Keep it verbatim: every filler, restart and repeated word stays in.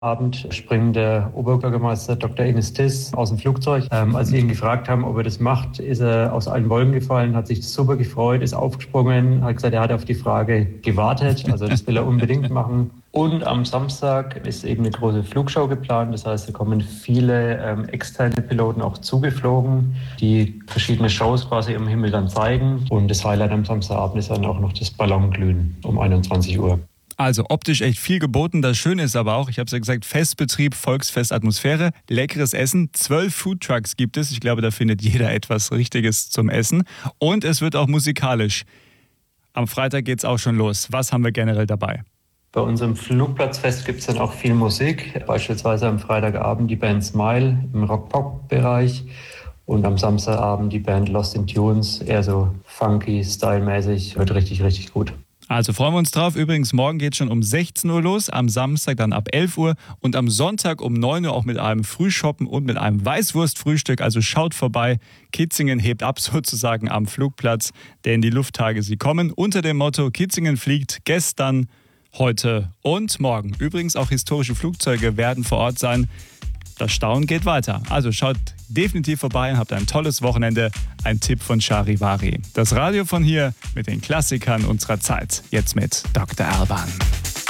Abend springt der Oberbürgermeister Doktor Ines Tiss aus dem Flugzeug. Ähm, als sie ihn gefragt haben, ob er das macht, ist er aus allen Wolken gefallen, hat sich super gefreut, ist aufgesprungen, hat gesagt, er hat auf die Frage gewartet. Also das will er unbedingt machen. Und am Samstag ist eben eine große Flugshow geplant. Das heißt, da kommen viele ähm, externe Piloten auch zugeflogen, die verschiedene Shows quasi im Himmel dann zeigen. Und das Highlight am Samstagabend ist dann auch noch das Ballonglühen um einundzwanzig Uhr. Also optisch echt viel geboten. Das Schöne ist aber auch, ich habe es ja gesagt, Festbetrieb, Volksfestatmosphäre, leckeres Essen. Zwölf Foodtrucks gibt es. Ich glaube, da findet jeder etwas Richtiges zum Essen. Und es wird auch musikalisch. Am Freitag geht es auch schon los. Was haben wir generell dabei? Bei unserem Flugplatzfest gibt es dann auch viel Musik. Beispielsweise am Freitagabend die Band Smile im Rock-Pop-Bereich. Und am Samstagabend die Band Lost in Tunes, eher so funky, stylmäßig. Wird richtig, richtig gut. Also freuen wir uns drauf. Übrigens, morgen geht es schon um sechzehn Uhr los, am Samstag dann ab elf Uhr und am Sonntag um neun Uhr auch mit einem Frühschoppen und mit einem Weißwurstfrühstück. Also schaut vorbei. Kitzingen hebt ab sozusagen am Flugplatz, denn die Lufttage, sie kommen unter dem Motto Kitzingen fliegt gestern, heute und morgen. Übrigens auch historische Flugzeuge werden vor Ort sein. Das Staunen geht weiter. Also schaut definitiv vorbei und habt ein tolles Wochenende. Ein Tipp von Charivari. Das Radio von hier mit den Klassikern unserer Zeit. Jetzt mit Doktor Alban.